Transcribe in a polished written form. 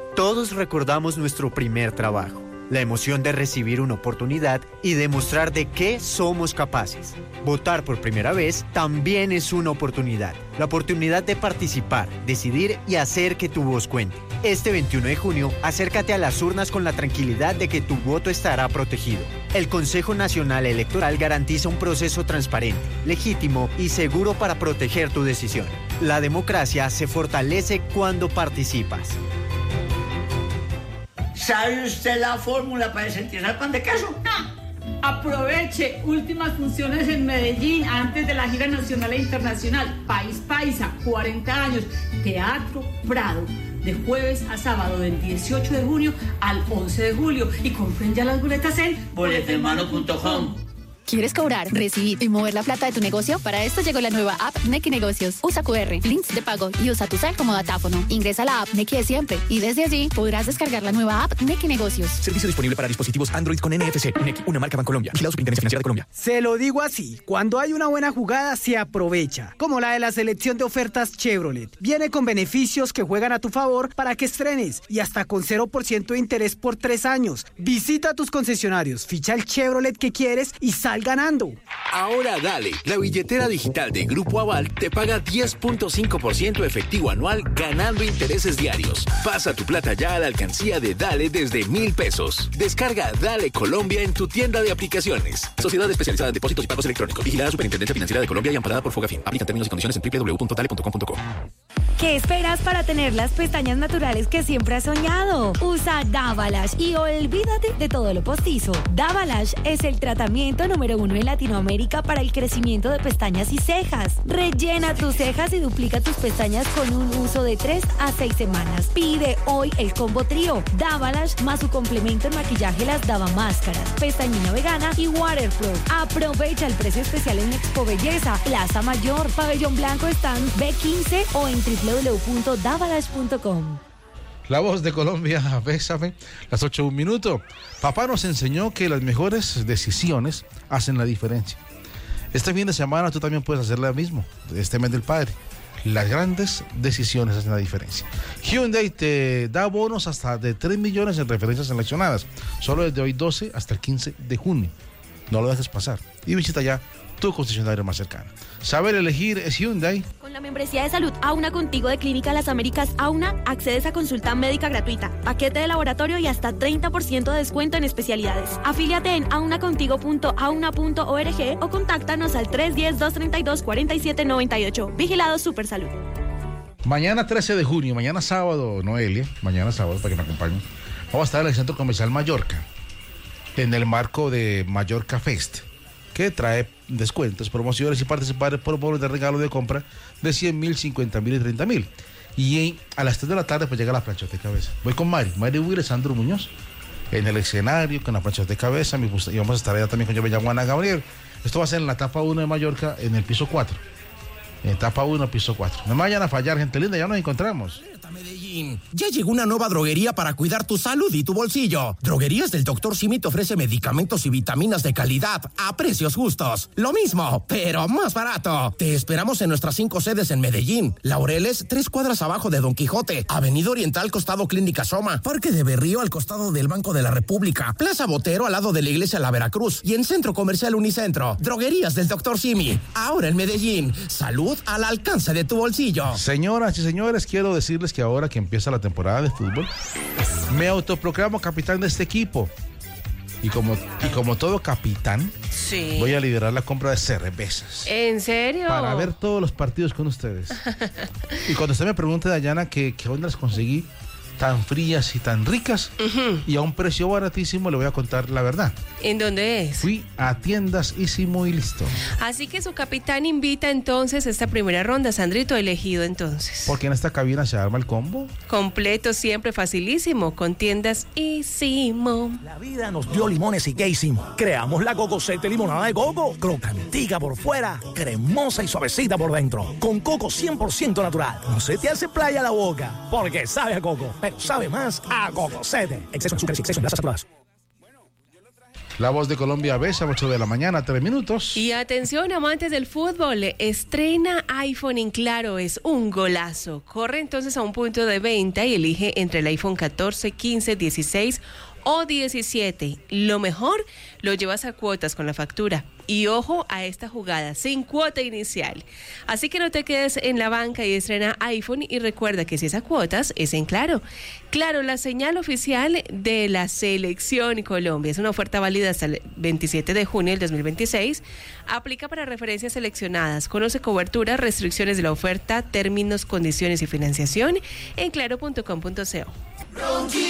Todos recordamos nuestro primer trabajo, la emoción de recibir una oportunidad y demostrar de qué somos capaces. Votar por primera vez también es una oportunidad. La oportunidad de participar, decidir y hacer que tu voz cuente. Este 21 de junio, acércate a las urnas con la tranquilidad de que tu voto estará protegido. El Consejo Nacional Electoral garantiza un proceso transparente, legítimo y seguro para proteger tu decisión. La democracia se fortalece cuando participas. ¿Sabe usted la fórmula para desentierrar pan de queso? Aproveche últimas funciones en Medellín antes de la gira nacional e internacional. País Paisa, 40 años, Teatro Prado, de jueves a sábado del 18 de junio al 11 de julio. Y compren ya las boletas en boletermano.com. ¿Quieres cobrar, recibir y mover la plata de tu negocio? Para esto llegó la nueva app Nequi Negocios. Usa QR, links de pago y usa tu cel como datáfono. Ingresa a la app Nequi de siempre y desde allí podrás descargar la nueva app Nequi Negocios. Servicio disponible para dispositivos Android con NFC. Nequi, una marca Bancolombia. Vigilado Superintendencia Financiera de Colombia. Se lo digo así, cuando hay una buena jugada se aprovecha, como la de la selección de ofertas Chevrolet. Viene con beneficios que juegan a tu favor para que estrenes y hasta con 0% de interés por 3 años. Visita tus concesionarios, ficha el Chevrolet que quieres y sal ganando. Ahora dale, la billetera digital de Grupo Aval te paga 10.5% efectivo anual ganando intereses diarios. Pasa tu plata ya a la alcancía de Dale desde 1,000 pesos. Descarga Dale Colombia en tu tienda de aplicaciones. Sociedad especializada en depósitos y pagos electrónicos. Vigilada Superintendencia Financiera de Colombia y amparada por Fogafín. Aplican términos y condiciones en www.dale.com.co. ¿Qué esperas para tener las pestañas naturales que siempre has soñado? Usa Davalash y olvídate de todo lo postizo. Davalash es el tratamiento número 1 en Latinoamérica para el crecimiento de pestañas y cejas. Rellena tus cejas y duplica tus pestañas con un uso de 3 a 6 semanas. Pide hoy el combo trío Davalash más su complemento en maquillaje, las Dava Máscaras, pestañina vegana y Waterproof. Aprovecha el precio especial en Expo Belleza, Plaza Mayor, Pabellón Blanco, stand B15 o en www.davalash.com. La voz de Colombia, bésame, las 8:01. Papá nos enseñó que las mejores decisiones hacen la diferencia. Este fin de semana tú también puedes hacer lo mismo, este mes del padre. Las grandes decisiones hacen la diferencia. Hyundai te da bonos hasta de 3 millones en referencias seleccionadas, solo desde hoy 12 hasta el 15 de junio. No lo dejes pasar y visita ya tu concesionario más cercano. Saber elegir es Hyundai. Con la membresía de salud Auna Contigo de Clínica Las Américas Auna, accedes a consulta médica gratuita, paquete de laboratorio y hasta 30% de descuento en especialidades. Afíliate en aunacontigo.auna.org o contáctanos al 310-232-4798. Vigilado Supersalud. Mañana 13 de junio, mañana sábado, Noelia, mañana sábado para que me acompañen, vamos a estar en el Centro Comercial Mallorca, en el marco de Mallorca Fest, que trae descuentos, promociones y participar por bonos de regalo de compra de 100,000, 50,000 y 30,000. Y a las 3 de la tarde pues llega la planchota de cabeza. Voy con Mari Will y Sandro Muñoz en el escenario con la planchota de cabeza y vamos a estar allá también con yo, Juana Gabriel. Esto va a ser en la etapa 1 de Mallorca, en el piso 4. En etapa 1, piso 4. No me vayan a fallar, gente linda, ya nos encontramos. Medellín. Ya llegó una nueva droguería para cuidar tu salud y tu bolsillo. Droguerías del Dr. Simi te ofrece medicamentos y vitaminas de calidad a precios justos. Lo mismo, pero más barato. Te esperamos en nuestras 5 sedes en Medellín. Laureles, 3 cuadras abajo de Don Quijote. Avenida Oriental, costado Clínica Soma. Parque de Berrío, al costado del Banco de la República. Plaza Botero, al lado de la Iglesia La Veracruz. Y en Centro Comercial Unicentro. Droguerías del Dr. Simi. Ahora en Medellín. Salud al alcance de tu bolsillo. Señoras y señores, quiero decirles que ahora que empieza la temporada de fútbol, me autoproclamo capitán de este equipo. Y como todo capitán, sí, voy a liderar la compra de cervezas. ¿En serio? Para ver todos los partidos con ustedes. Y cuando usted me pregunte, Dayana, que dónde las conseguí tan frías y tan ricas, y a un precio baratísimo, le voy a contar la verdad. ¿En dónde es? Fui a tiendas Ísimo y listo. Así que su capitán invita entonces esta primera ronda, Sandrito, elegido entonces. Porque en esta cabina se arma el combo. Completo, siempre facilísimo, con tiendas Ísimo. La vida nos dio limones y ¿qué hicimos? Creamos la Coco 7 limonada de coco, crocantica por fuera, cremosa y suavecita por dentro, con coco 100% natural. No se te hace playa la boca, porque sabe a coco, pero sabe más a Coco 7. Exceso en azúcar y exceso en grasas saturadas. La Voz de Colombia besa, 8 de la mañana, 3 minutos. Y atención, amantes del fútbol, estrena iPhone en Claro, es un golazo. Corre entonces a un punto de venta y elige entre el iPhone 14, 15, 16 o 17. Lo mejor, lo llevas a cuotas con la factura. Y ojo a esta jugada, sin cuota inicial. Así que no te quedes en la banca y estrena iPhone, y recuerda que si es a cuotas, es en Claro. Claro, la señal oficial de la Selección Colombia. Es una oferta válida hasta el 27 de junio del 2026. Aplica para referencias seleccionadas. Conoce cobertura, restricciones de la oferta, términos, condiciones y financiación en claro.com.co.